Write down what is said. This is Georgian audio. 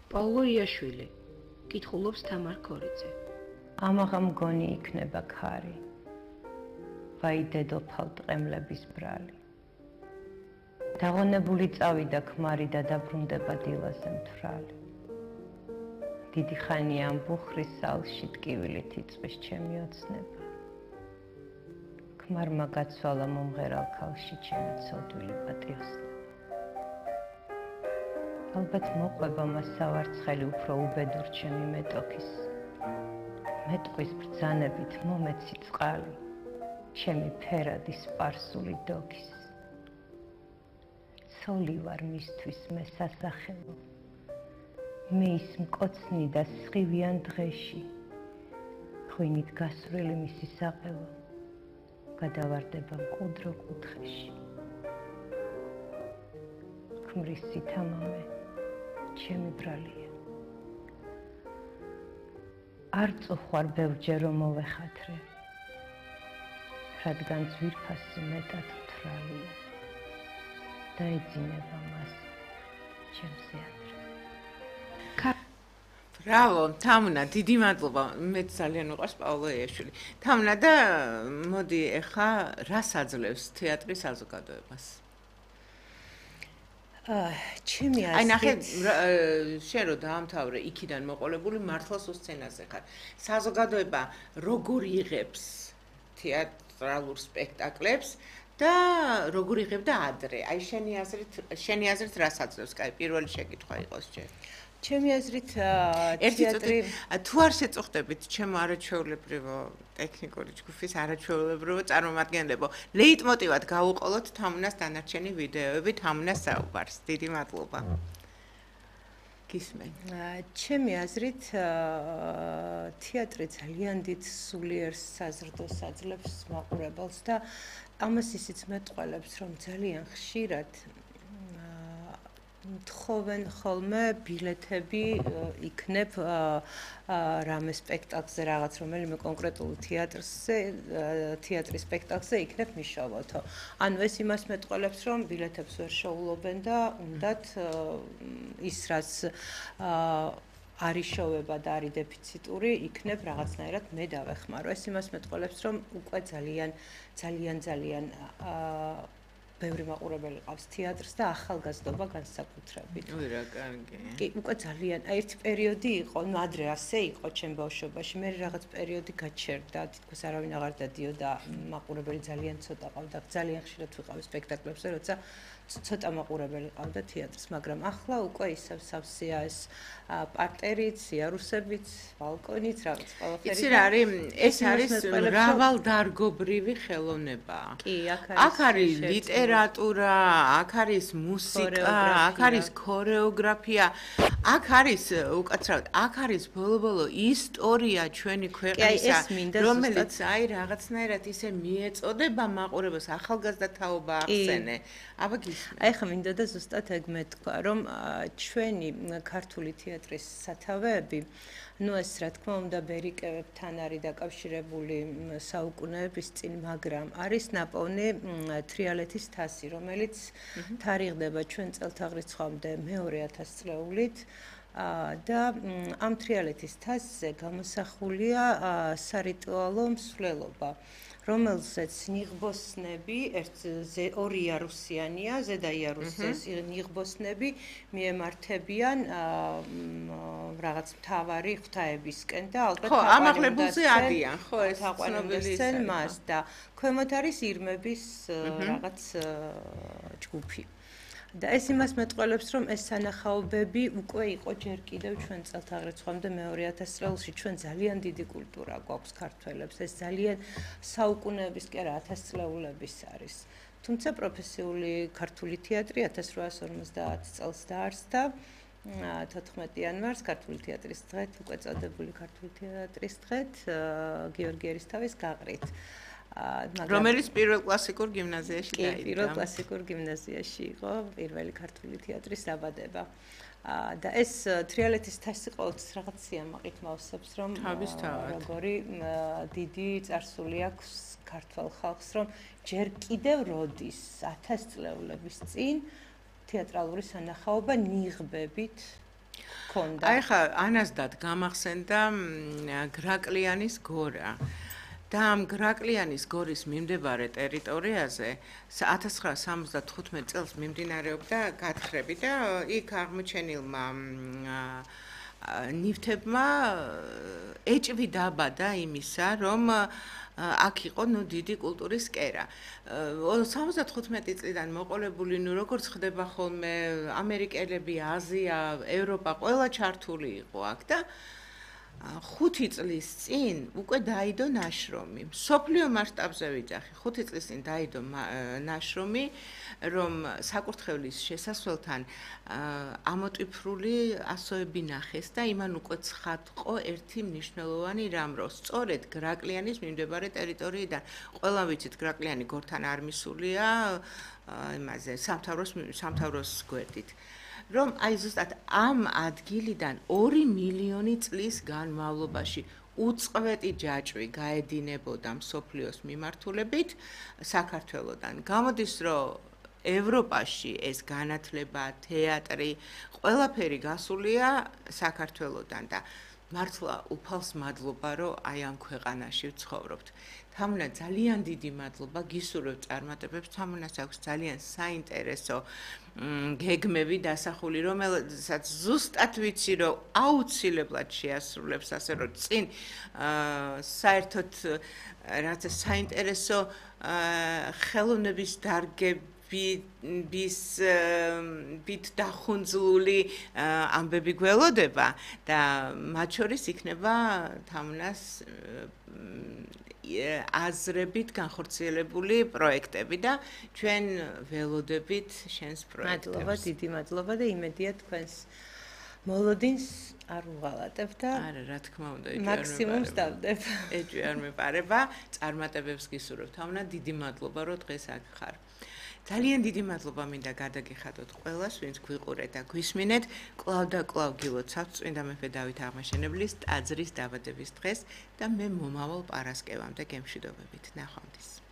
პაულო იაშვილი კითხულობს თამარ ქორიძე. ამაღა მგონი იქნება ქარი, ვაი დედოფალ ტყემლების ბრალი. დაღონებული წავიდა ქმარი და დაბრუნდება დილაზე მთვრალი. დიდი ხანია ამ ბუხრის სალში ტკივილით იწვის ჩემი ოცნება. ქმარმა გაცვალა მომღერალ ქალში ჩემი ცოდვილი პატიოსნება. ალბათ მოყვება მას სავარცხელი უფრო უბედურ ჩემი მეტოქის. მეტყვის ბრძანებით მომეცი წყალი, ჩემი ფერადი სპარსული დოქის. ცოლი ვარ მისთვის მე სასახელო, მე ის მკოცნი და სხივიან დღეში, ღვინით გასვრილი მისი საყელო, გადავარდება მყუდრო კუთხეში. ქმრის სითამამე ჩემი ბრალია. არ წუხვარ ბევრჯერ რომ მოვეხათრე, რადგან ძვირფასი მეტად მთვრალია. დაეძინება მას ჩემზე ადრე. ბრავო, თამუნა, დიდი მადლობა. მე ძალიან მიყვარს პაულო იაშვილი. თამუნა და მოდი ეხა რას აძლევს თეატრი საზოგადოებას? ჩემი აზრით, აი ნახე, შენ რო დაამთავრე იქიდან მოყოლებული მართლა სცენაზე ხარ. საზოგადოება როგორ იღებს თეატრალურ სპექტაკლებს და როგორ იღებდა ადრე? აი შენი აზრით რას აძლევს? კაი, პირველი შეკითხვა იყოს ჯერ. ჩემი აზრით თეატრი თუ არ შეწუხდებით ჩემო არაჩვეულებრივო ტექნიკური ჯგუფის არაჩვეულებრივო წარმომადგენლებო, ლეიტმოტივად გავუყოლოთ თამუნას დანარჩენი ვიდეოები თამუნას საუბარს. დიდი მადლობა. გისმენ. ჩემი აზრით თეატრი ძალიან დიდ სულიერ საზრდოს აძლევს მაყურებელს და ამას ისიც მეტყველებს, რომ ძალიან ხშირად თხოვენ ხოლმე ბილეთები იქნებ რამე სპექტაკლზე რაღაც რომელიმე კონკრეტულ თეატრის სპექტაკლზე იქნებ მიშოვოთო. ანუ ეს იმას მეტყველებს, რომ ბილეთებს ვერ შეულობენ და უნდათ ის რაც არის შოვება და არის დეფიციტური, იქნებ რაღაცნაირად მე დავეხმარო. ეს იმას მეტყველებს, რომ უკვე ძალიან ბევრი მაყურებელი ყავს თეატრს და ახალგაზრდობა განსაკუთრებით. ой, რა კარგი. კი, უკვე ძალიან, ერთი პერიოდი იყო, ну ადრე ასე იყო ჩემ ბავშვობაში, მე რაღაც პერიოდი გაჩერდა, თითქოს არავინ აღარ დადიოდა, მაყურებელი ძალიან ცოტა ყავდა, ძალიან ხშირად ვიყავი სპექტაკლებზე, როცა ცოტა მაყურებელი ყავდა თეატრს, მაგრამ ახლა უკვე ისევ სავსეა ეს პარტერიც, იარუსებიც, ბალკონიც, რაღაც ყველაფერი. იცი რა არის? ეს არის მრავალდარგობრივი ხელოვნება. კი, აქ არის ლიტერატურა, აქ არის მუსიკა, აქ არის ქორეოგრაფია, აქ არის უკაცრავად, აქ არის ბოლო-ბოლო ისტორია ჩვენი ქვეყნისა, რომელიც აი რაღაცნაირად ისე მიეწოდება მაყურებელს, ახალგაზრდა თაობა ახსენე. აბა აი ხა მინდა და ზუსტად ეგ მეთქვა, რომ ჩვენი ქართული თეატრის სათავეები, ну ეს რა თქმა უნდა ბერიკევებთან არის დაკავშირებული საუკუნეების წინ, მაგრამ არის ნაპოვნი თრიალეთის თასი, რომელიც თარიღდება ჩვენ წელთაღრიცხვამდე მეორე 1000 წლეულით და ამ თრიალეთის თასზე გამოსახულია სარიტუალო მსვლელობა, რომელზეც ნიღბოსნები, ორი იარუსიანია, ზედა იარუსის ნიღბოსნები მიემართებიან რაღაც მთავარი ღვთაებისკენ და ალბათ ამაღლებულზე ადიან, ხო, ეს ცნობილი მას და ქვემოთ არის ირმების რაღაც ჯგუფი. და ეს იმას მეტყველებს, რომ ეს სანახაობები უკვე იყო ჯერ კიდევ ჩვენ წელთაღრიცხვამდე მეორე 1000 წლეულში, ჩვენ ძალიან დიდი კულტურა გვაქვს ქართველებს, ეს ძალიან საუკუნეების კი არა 1000 წლეულების არის. თუმცა პროფესიული ქართული თეატრი 1850 წელს დაარსდა 14 იანვარს ქართული თეატრის დღეთ, უკვე წოდებული ქართული თეატრის დღეთ, გიორგი ერისთავის გაყრით. რომელიც პირველ კლასიკურ გიმნაზიაში დაიდგა. პირველ კლასიკურ გიმნაზიაში იყო პირველი ქართული თეატრის დაბადება. და ეს თრიალეთის თასი ყოველთვის რაღაც სიამაყით მავსებს, რომ როგორი დიდი წარსული აქვს ქართულ ხალხს, რომ ჯერ კიდევ როდის 1000 წლეულების წინ თეატრალური სანახაობა ნიღბებით ჰქონდა. აი ხა ანასდად გამახსენდა გრაკლიანის გორა. და ამ გრაკლიანის გორის მიმდებარე ტერიტორიაზე 1975 წელს მიმდინარეობდა გათხრები და იქ აღმოჩენილმა ნივთებმა ეჭვი დაბადა იმისა, რომ აქ იყო დიდი კულტურის კერა. 75 წლიდან მოყოლებული, როგორც ხდება ხოლმე, ამერიკელები, აზია, ევროპა ყველა ჩართული იყო აქ და 5 წლის წინ უკვე დაიდო ნაშრომი. მსოფლიო მასშტაბზე ვიძახი, 5 წლის წინ დაიდო ნაშრომი, რომ საკურთხევლის შესასვლელთან ამოტვიფრული ასოები ნახეს და იმან უკვე ცხადყო ერთი მნიშვნელოვანი რამ, რომ სწორედ გრაკლიანის მიმდებარე ტერიტორიიდან, ყველა ვიცით, გრაკლიანი გორთან არ მისულია, იმაზე სამთავროს გვერდით. რომ აი ზუსტად ამ ადგილიდან 2 მილიონი წლის განმავლობაში უწყვეტი ჯაჭვი გაედინებოდა მსოფლიოს მიმართულებით საქართველოსთან. გამოდის, რომ ევროპაში ეს განათლება, თეატრი, ყველაფერი გასულია საქართველოსთან და მართლა უფალს მადლობა, რომ აი ამ ქვეყანაში ვცხოვრობთ. თამუნა ძალიან დიდი მადლობა გისურვებთ წარმატებებს, თამუნას აქვს ძალიან საინტერესო გეგმები დასახული, რომელსაც ზუსტად ვიცი, რომ აუცილებლად შეასრულებს, ასე რომ წინ საერთოდ რაც საინტერესო ხელოვნების დარგებით დახუნძლული ამბები გველოდება და მათ შორის იქნება თამუნას აზრებით განხორციელებული პროექტები და ჩვენ ველოდებით შენს პროექტებს. მადლობა, დიდი მადლობა და იმედია თქვენს მოლოდინს არ უღალატებ და არა, რა თქმა უნდა, მაქსიმუმს დავდებ. ეჭვი არ მეპარება, წარმატებებს გისურვებთ. თამნა დიდი მადლობა, რომ დღეს აქ ხარ. ძალიან დიდი მადლობა მინდა გადაგიხადოთ ყველას, ვინც გვიყურეთ და გვისმინეთ. კვლავ და კვლავ გილოცავთ წმინდა მეფე დავით აღმაშენებლის ტაძრის დაბადების დღეს და მე მომავალ პარასკევამდე გემშვიდობებით. ნახვამდის.